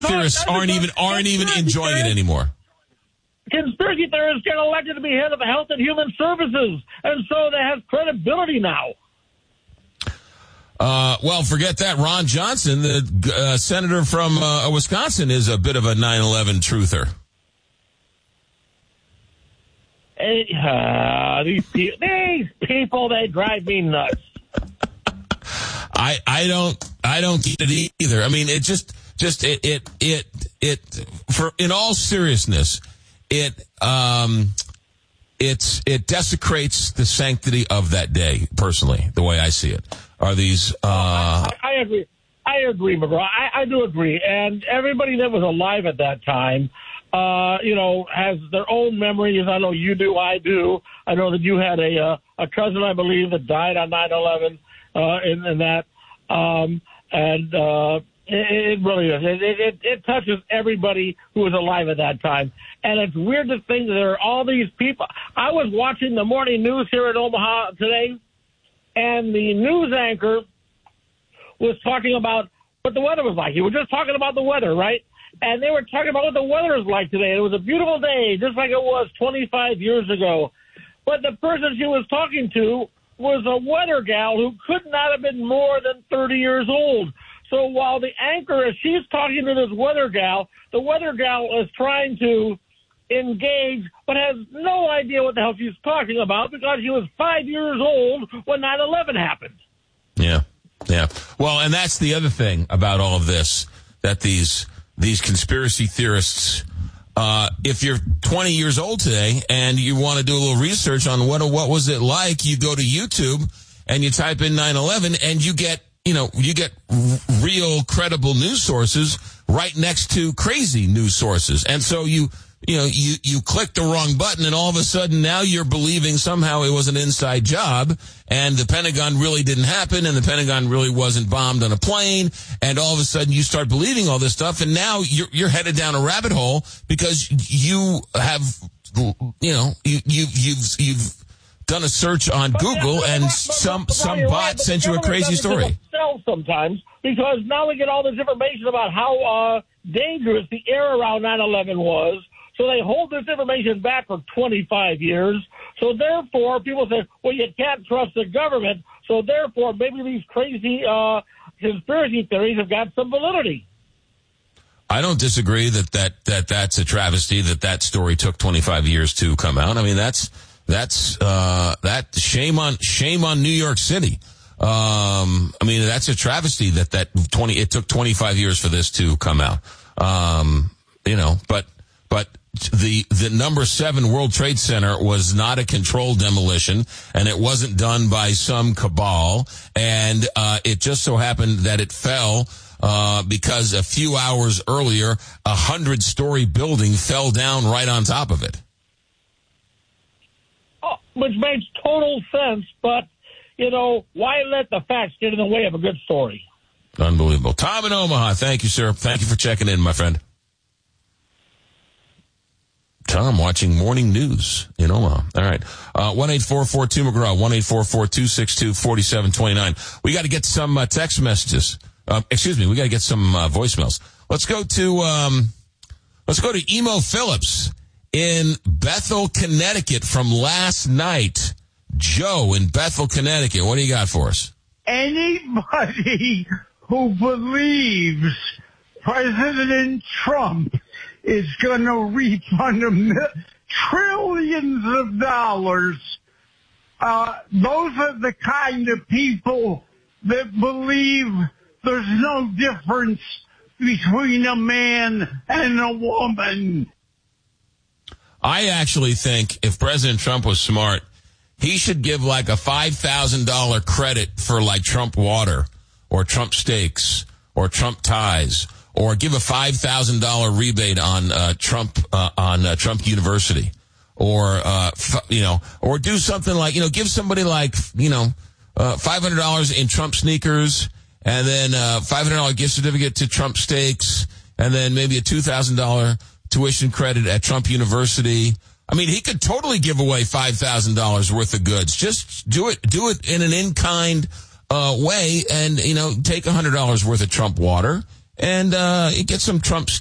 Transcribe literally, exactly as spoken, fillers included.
theorists aren't even aren't even enjoying it anymore. Conspiracy theorists get elected to be head of Health and Human Services, and so they have credibility now. Uh, well, forget that. Ron Johnson, the uh, senator from uh, Wisconsin, is a bit of a nine eleven truther. Hey, uh, these, people, these people, they drive me nuts. I I don't I don't get it either. I mean, it just just it it it it for in all seriousness, it um it's it desecrates the sanctity of that day. Personally, the way I see it, are these. Uh, I, I agree. I agree, McGraw. I, I do agree, and everybody that was alive at that time, uh, you know, has their own memories. I know you do. I do. I know that you had a uh, a cousin, I believe, that died on nine eleven. Uh, in, in that, um, and uh, it, it really is. It, it, it touches everybody who was alive at that time. And it's weird to think that there are all these people. I was watching the morning news here in Omaha today, and the news anchor was talking about what the weather was like. He was just talking about the weather, right? And they were talking about what the weather is like today. It was a beautiful day, just like it was twenty-five years ago. But the person she was talking to was a weather gal who could not have been more than thirty years old. So while the anchor, as she's talking to this weather gal, the weather gal is trying to engage, but has no idea what the hell she's talking about because she was five years old when nine eleven happened. Yeah, yeah. Well, and that's the other thing about all of this, that these these conspiracy theorists, Uh, if you're twenty years old today and you want to do a little research on what what was it like, you go to YouTube and you type in nine eleven and you get, you know, you get r- real credible news sources right next to crazy news sources. And so you, you know, you, you click the wrong button and all of a sudden now you're believing somehow it was an inside job and the Pentagon really didn't happen and the Pentagon really wasn't bombed on a plane. And all of a sudden you start believing all this stuff and now you're, you're headed down a rabbit hole because you have, you know, you, you, you've, you've done a search on but Google and but, some, but, some bot right, sent you a crazy story. Sometimes because now we get all this information about how, uh, dangerous the air around nine eleven was. So they hold this information back for twenty-five years. So therefore, people say, well, you can't trust the government. So therefore, maybe these crazy uh, conspiracy theories have got some validity. I don't disagree that, that, that that's a travesty that that story took twenty-five years to come out. I mean, that's, that's, uh, that shame on, shame on New York City. Um, I mean, that's a travesty that that twenty, it took twenty-five years for this to come out. Um, you know, but, but the, the number seven World Trade Center was not a controlled demolition and it wasn't done by some cabal. And, uh, it just so happened that it fell, uh, because a few hours earlier, a hundred story building fell down right on top of it. Oh, which makes total sense, but, you know, why let the facts get in the way of a good story? Unbelievable. Tom in Omaha, thank you, sir. Thank you for checking in, my friend. Tom watching morning news in Omaha. All right. Uh, one eight four four two McGraw, one eight four four two six two four seven two nine. We got to get some uh, text messages. Uh, excuse me, we got to get some uh, voicemails. Let's go to, um, let's go to Emo Phillips in Bethel, Connecticut from last night. Joe in Bethel, Connecticut. What do you got for us? Anybody who believes President Trump is going to refund them trillions of dollars, uh, those are the kind of people that believe there's no difference between a man and a woman. I actually think if President Trump was smart, he should give like a five thousand dollars credit for like Trump water or Trump steaks or Trump ties, or give a five thousand dollars rebate on uh, Trump uh, on uh, Trump University, or uh, f- you know, or do something like, you know, give somebody like, you know, uh, five hundred dollars in Trump sneakers, and then uh, five hundred dollars gift certificate to Trump steaks, and then maybe a two thousand dollars tuition credit at Trump University. I mean, he could totally give away five thousand dollars worth of goods. Just do it, do it in an in-kind uh, way, and, you know, take one hundred dollars worth of Trump water and uh, get some Trump